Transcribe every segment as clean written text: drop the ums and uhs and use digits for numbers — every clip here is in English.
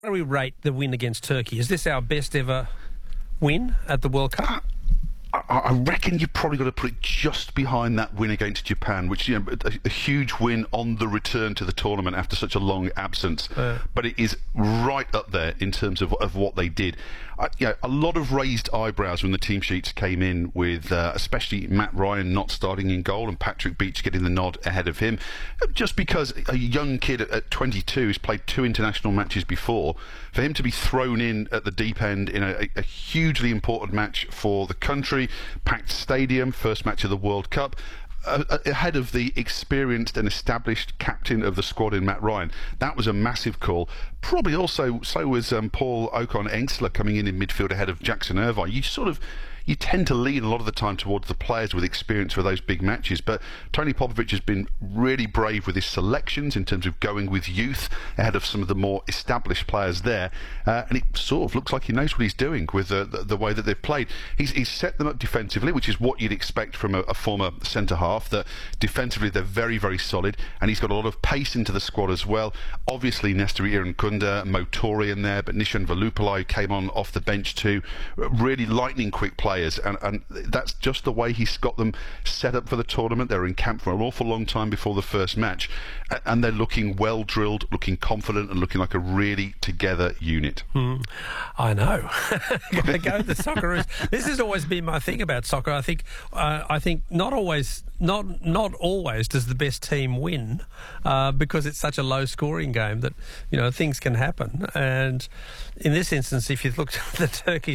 How do we rate the win against Turkey? Is this our best ever win at the World Cup? I reckon you've probably got to put it just behind that win against Japan, which, you know, a huge win on the return to the tournament after such a long absence. But it is right up there in terms of what they did. A lot of raised eyebrows when the team sheets came in with especially Matt Ryan not starting in goal and Patrick Beach getting the nod ahead of him. Just because a young kid at 22 who's played 2 international matches before, for him to be thrown in at the deep end in a hugely important match for the country, packed stadium, first match of the World Cup, ahead of the experienced and established captain of the squad in Matt Ryan. That was a massive call. Probably also, so was Paul Okon-Engsler coming in midfield ahead of Jackson Irvine. You tend to lean a lot of the time towards the players with experience for those big matches, but Tony Popovic has been really brave with his selections in terms of going with youth ahead of some of the more established players there, and it sort of looks like he knows what he's doing with the way that they've played. He's set them up defensively, which is what you'd expect from a former centre-half, that defensively they're very, very solid, and he's got a lot of pace into the squad as well. Obviously Nestor Irankunda, Motori in there, but Nishan Velupillai came on off the bench too. Really lightning quick players. And that's just the way he's got them set up for the tournament. They were in camp for an awful long time before the first match, and they're looking well drilled, looking confident, and looking like a really together unit. I know. Gotta go with the Socceroos. This has always been my thing about soccer. I think not always does the best team win, because it's such a low scoring game that, you know, things can happen. And in this instance, if you looked at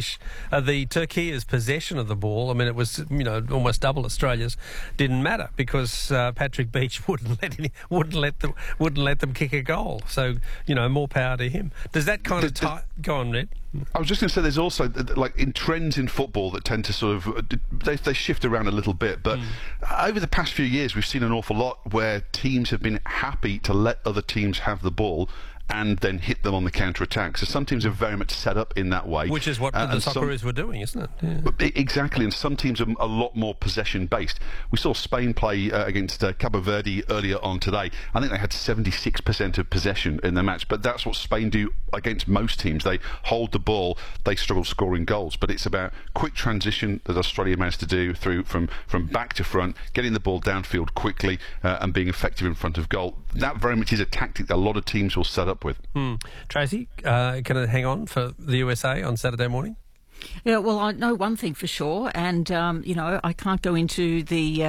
the Turkey's possession of the ball, I mean, it was, you know, almost double Australia's. Didn't matter because Patrick Beach wouldn't let them kick a goal. So, you know, more power to him. Does that kind of go on, Ned? I was just going to say, there's also, like, in trends in football that tend to sort of they shift around a little bit, but over the past few years we've seen an awful lot where teams have been happy to let other teams have the ball and then hit them on the counter-attack. So some teams are very much set up in that way. Which is what the Socceroos were doing, isn't it? Yeah. Exactly, and some teams are a lot more possession-based. We saw Spain play against Cabo Verde earlier on today. I think they had 76% of possession in their match, but that's what Spain do against most teams. They hold the ball, they struggle scoring goals, but it's about quick transition that Australia managed to do through from back to front, getting the ball downfield quickly and being effective in front of goal. That very much is a tactic that a lot of teams will set up with. Tracy, can I hang on for the USA on Saturday morning? Yeah, well, I know one thing for sure, and you know, I can't go into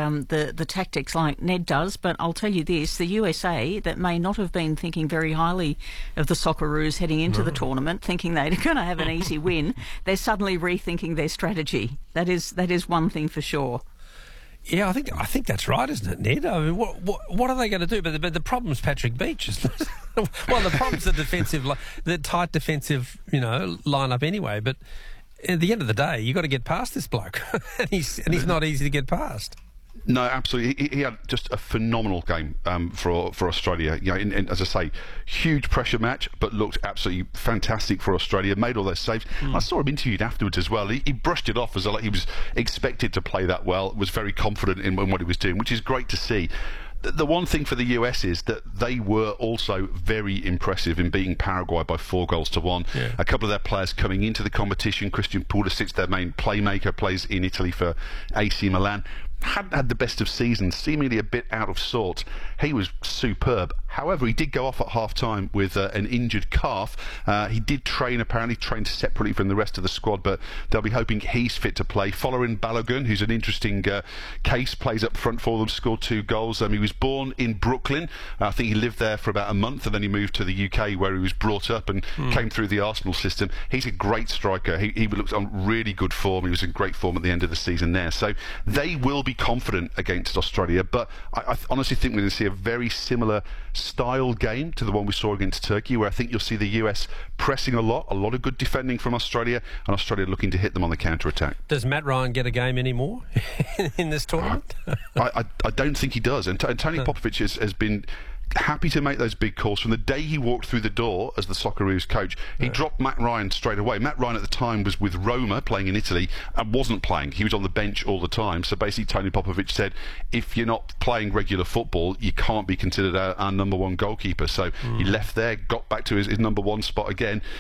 the tactics like Ned does, but I'll tell you this: the USA, that may not have been thinking very highly of the Socceroos heading into the tournament, thinking they're going to have an easy win, they're suddenly rethinking their strategy. That is one thing for sure. Yeah, I think that's right, isn't it, Ned? I mean, what are they going to do? But the problem's Patrick Beach, isn't it? Well, the problem's the tight defensive, you know, lineup anyway. But at the end of the day, you got to get past this bloke, and he's not easy to get past. No, absolutely. He had just a phenomenal game for Australia. You know, as I say, huge pressure match, but looked absolutely fantastic for Australia. Made all those saves. I saw him interviewed afterwards as well. He brushed it off as though he was expected to play that well. Was very confident in what he was doing, which is great to see. The one thing for the US is that they were also very impressive in beating Paraguay by 4-1. Yeah. A couple of their players coming into the competition, Christian Pulisic, their main playmaker, plays in Italy for AC Milan. Hadn't had the best of seasons, seemingly a bit out of sorts. He was superb. However, he did go off at half-time with an injured calf. He did apparently trained separately from the rest of the squad, but they'll be hoping he's fit to play. Folarin Balogun, who's an interesting case, plays up front for them, scored 2 goals. He was born in Brooklyn. I think he lived there for about a month, and then he moved to the UK, where he was brought up and came through the Arsenal system. He's a great striker. He looks on really good form. He was in great form at the end of the season there. So they will be confident against Australia, but I honestly think we're going to see a very similar style game to the one we saw against Turkey, where I think you'll see the US pressing a lot of good defending from Australia, and Australia looking to hit them on the counter-attack. Does Matt Ryan get a game anymore in this tournament? I don't think he does, and Tony Popovic has been happy to make those big calls. From the day he walked through the door as the Socceroos coach, he dropped Matt Ryan straight away. Matt Ryan at the time was with Roma playing in Italy and wasn't playing. He was on the bench all the time. So basically Tony Popovich said, if you're not playing regular football, you can't be considered our number one goalkeeper. So he left there, got back to his number one spot again.